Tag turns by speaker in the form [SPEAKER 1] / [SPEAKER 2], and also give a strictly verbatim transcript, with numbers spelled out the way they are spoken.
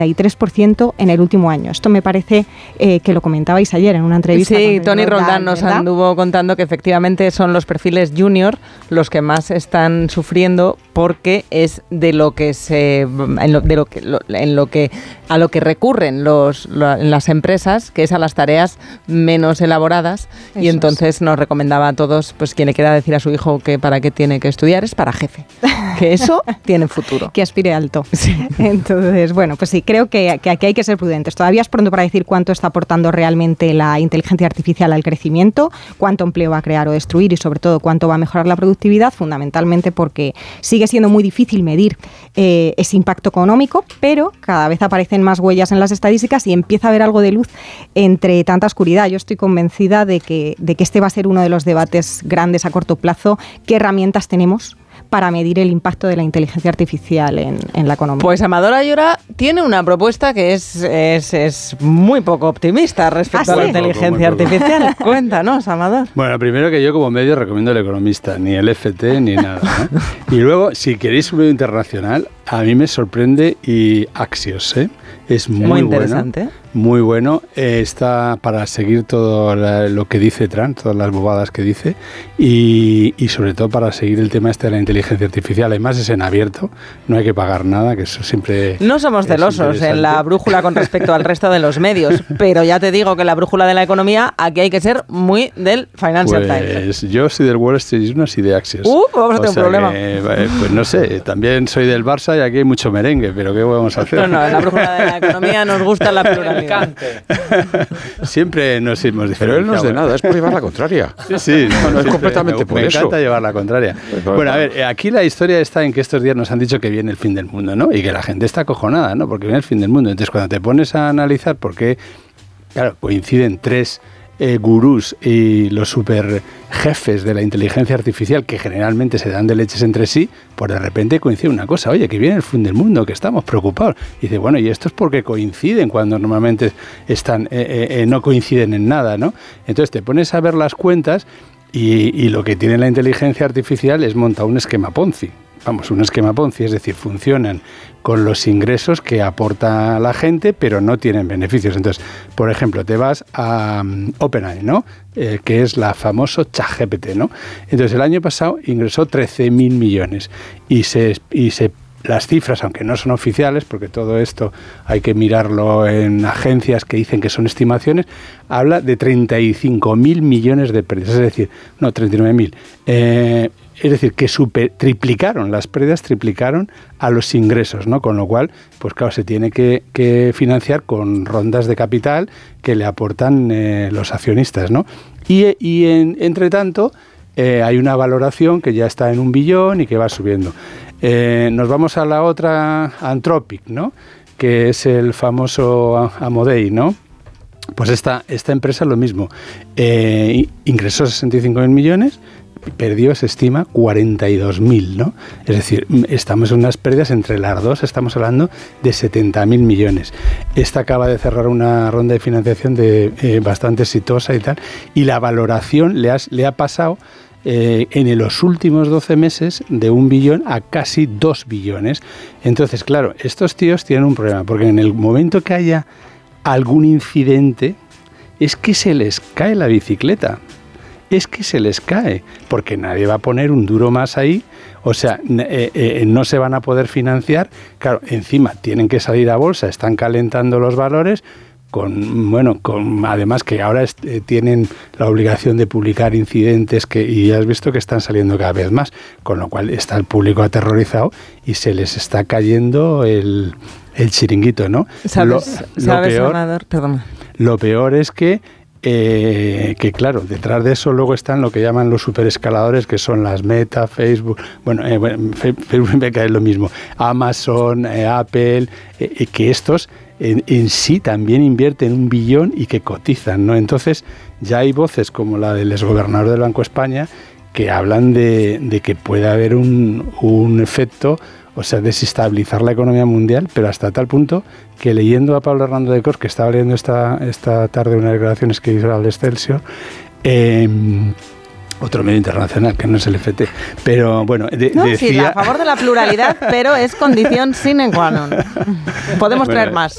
[SPEAKER 1] y tres por ciento en el último año. Esto me parece eh, que lo comentabais ayer en una entrevista.
[SPEAKER 2] Sí, con Tony Roldán nos ¿verdad? anduvo contando que efectivamente son los perfiles junior los que más están sufriendo porque es de lo que se en lo, de lo que lo, en lo que a lo que recurren los lo, las empresas, que es a las tareas menos elaboradas. Eso y entonces es. nos recomendaba a todos, pues quien le quiera decir a su hijo que para qué tiene que estudiar es para jefe, que eso tiene futuro,
[SPEAKER 1] que aspire alto.
[SPEAKER 2] Sí.
[SPEAKER 1] Entonces, bueno, pues sí, creo que, que aquí hay que ser prudentes. Todavía es pronto para decir cuánto está aportando realmente la inteligencia artificial al crecimiento, cuánto empleo va a crear o destruir y sobre todo cuánto va a mejorar la productividad, fundamentalmente porque sigue siendo muy difícil medir eh, ese impacto económico, pero cada vez aparecen más huellas en las estadísticas y empieza a haber algo de luz entre tanta oscuridad. Yo estoy convencida de que, de que este va a ser uno de los debates grandes a corto plazo. ¿Qué herramientas tenemos para medir el impacto de la inteligencia artificial en, en la economía?
[SPEAKER 2] Pues Amador Ayora tiene una propuesta que es, es, es muy poco optimista respecto ¿Ah, sí? a la inteligencia poco, artificial. Cuéntanos, Amador.
[SPEAKER 3] Bueno, primero que yo como medio recomiendo El Economista, ni el F T ni nada, ¿no? Y luego, si queréis un medio internacional, a mí me sorprende y Axios, ¿eh? Es muy,
[SPEAKER 2] muy interesante.
[SPEAKER 3] Bueno, muy bueno. Eh, está para seguir todo la, lo que dice Trump, todas las bobadas que dice, y, y sobre todo para seguir el tema este de la inteligencia artificial. Además es en abierto, no hay que pagar nada, que eso siempre...
[SPEAKER 2] No somos celosos en la brújula con respecto al resto de los medios, pero ya te digo que la brújula de la economía, aquí hay que ser muy del Financial
[SPEAKER 3] pues,
[SPEAKER 2] Times.
[SPEAKER 3] Yo soy del Wall Street Journal y de Axios.
[SPEAKER 2] Uh, vamos a tener un problema.
[SPEAKER 3] Que, pues no sé, también soy del Barça y aquí hay mucho merengue, pero ¿qué vamos a hacer?
[SPEAKER 2] No, no, en la brújula de la economía nos gusta la pluralidad.
[SPEAKER 3] Siempre nos hemos diferenciado.
[SPEAKER 4] Pero él no es de nada, es por llevar la contraria.
[SPEAKER 3] Sí, sí.
[SPEAKER 4] No, no es completamente
[SPEAKER 3] me,
[SPEAKER 4] por
[SPEAKER 3] me
[SPEAKER 4] eso.
[SPEAKER 3] Me encanta llevar la contraria. Bueno, a ver, aquí la historia está en que estos días nos han dicho que viene el fin del mundo, ¿no? Y que la gente está acojonada, ¿no? Porque viene el fin del mundo. Entonces, cuando te pones a analizar por qué, claro, coinciden tres eh, gurús y los super jefes de la inteligencia artificial que generalmente se dan de leches entre sí, pues de repente coincide una cosa, oye, que viene el fin del mundo, que estamos preocupados. Y dice, bueno, y esto es porque coinciden cuando normalmente están eh, eh, no coinciden en nada, ¿no? Entonces te pones a ver las cuentas y, y lo que tiene la inteligencia artificial es montar un esquema Ponzi. Vamos, un esquema Ponzi, es decir, funcionan con los ingresos que aporta la gente, pero no tienen beneficios. Entonces, por ejemplo, te vas a um, OpenAI, ¿no? Eh, que es la famoso ChatGPT, ¿no? Entonces, el año pasado ingresó trece mil millones y se, y se las cifras, aunque no son oficiales, porque todo esto hay que mirarlo en agencias que dicen que son estimaciones, habla de treinta y cinco mil millones de pérdidas, es decir, no, treinta y nueve mil. Eh, Es decir, que super, triplicaron, las pérdidas triplicaron a los ingresos, ¿no? Con lo cual, pues claro, se tiene que, que financiar con rondas de capital que le aportan eh, los accionistas, ¿no? Y, y en, entre tanto, eh, hay una valoración que ya está en un billón y que va subiendo. Eh, nos vamos a la otra, Anthropic, ¿no? Que es el famoso Amodei, ¿no? Pues esta, esta empresa es lo mismo. Eh, ingresó sesenta y cinco mil millones, perdió, se estima, cuarenta y dos mil, ¿no? Es decir, estamos en unas pérdidas entre las dos, estamos hablando de setenta mil millones. Esta acaba de cerrar una ronda de financiación de, eh, bastante exitosa y tal, y la valoración le, has, le ha pasado eh, en los últimos doce meses de un billón a casi dos billones. Entonces, claro, estos tíos tienen un problema, porque en el momento que haya algún incidente, es que se les cae la bicicleta. Es que se les cae, porque nadie va a poner un duro más ahí, o sea, eh, eh, no se van a poder financiar, claro, encima tienen que salir a bolsa, están calentando los valores, con, bueno, con además que ahora est- eh, tienen la obligación de publicar incidentes que, y ya has visto que están saliendo cada vez más, con lo cual está el público aterrorizado y se les está cayendo el, el chiringuito, ¿no?
[SPEAKER 2] ¿Sabes,
[SPEAKER 3] lo,
[SPEAKER 2] ¿sabes
[SPEAKER 3] lo peor,
[SPEAKER 2] Amador? Perdón.
[SPEAKER 3] Lo peor es que Eh, que claro, detrás de eso luego están lo que llaman los superescaladores, que son las Meta, Facebook, bueno, eh, bueno Facebook me cae lo mismo, Amazon, eh, Apple, eh, que estos en, en sí también invierten un billón y que cotizan, ¿no? Entonces ya hay voces como la del exgobernador del Banco de España que hablan de, de que puede haber un, un efecto, o sea, desestabilizar la economía mundial, pero hasta tal punto que leyendo a Pablo Hernando de Cos, que estaba leyendo esta, esta tarde unas declaraciones que hizo al Excelsior, eh, otro medio internacional, que no es el F T, pero bueno, de,
[SPEAKER 2] no,
[SPEAKER 3] decía...
[SPEAKER 2] sí, a favor de la pluralidad, pero es condición sine qua non. Podemos
[SPEAKER 3] bueno,
[SPEAKER 2] traer más.